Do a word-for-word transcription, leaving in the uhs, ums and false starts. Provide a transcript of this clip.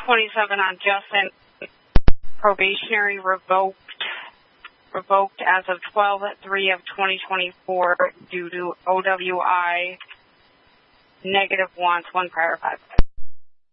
twenty-seven on Justin, probationary revoked, revoked as of twelve three of twenty twenty-four due to O W I negative wants, one prior five.